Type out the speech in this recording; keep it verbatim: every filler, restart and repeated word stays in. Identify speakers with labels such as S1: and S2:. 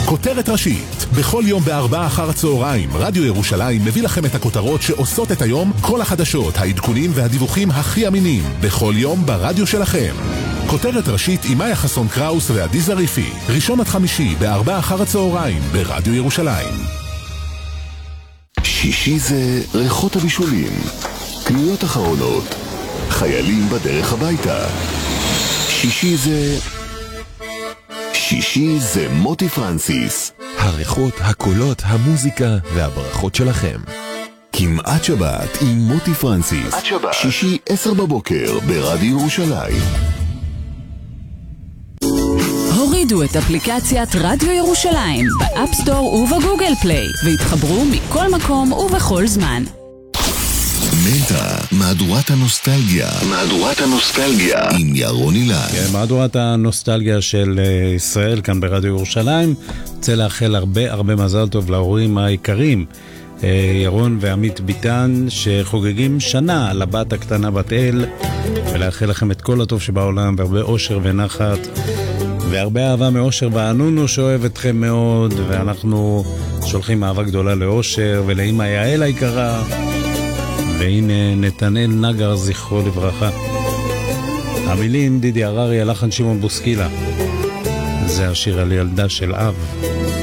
S1: כותרת ראשית. בכל יום בארבעה אחר הצהריים, רדיו ירושלים מביא לכם את הכותרות שעושות את היום, כל החדשות, העדכונים והדיווחים הכי אמינים. בכל יום ברדיו שלכם. כותרת ראשית עם מאיה חסון קראוס ועדי זריפי. ראשון עד חמישי בארבעה אחר הצהריים ברדיו ירושלים.
S2: שישי זה ריחות הבישולים, קניות אחרונות, חיילים בדרך הביתה. שישי זה... שישי זה מוטי פרנסיס.
S3: הריחות, הקולות, המוזיקה והברכות שלכם.
S2: כמעט שבת עם מוטי פרנסיס. עד שבת. שישי עשר בבוקר ברדיו ירושלים.
S4: הורידו את אפליקציית רדיו ירושלים באפסטור ובגוגל פליי והתחברו מכל מקום ובכל זמן.
S2: מטא, מהדורת הנוסטלגיה. מהדורת הנוסטלגיה עם ירון אילן.
S5: כן, מהדורת הנוסטלגיה של ישראל כאן ברדיו ירושלים. רוצה לאחל הרבה הרבה מזל טוב להורים העיקרים, ירון ועמית ביטן, שחוגגים שנה לבת הקטנה בת אל, ולאחל לכם את כל הטוב שבעולם והרבה אושר ונחת והרבה אהבה מאושר וענונו שאוהב אתכם מאוד, ואנחנו שולחים אהבה גדולה לאושר ולאמא יעל היקרה. והנה נתנאל נגר זכרו לברכה. המילים דידי הררי, הלחן שמעון בוסקילה. זה השיר על ילדה של אב.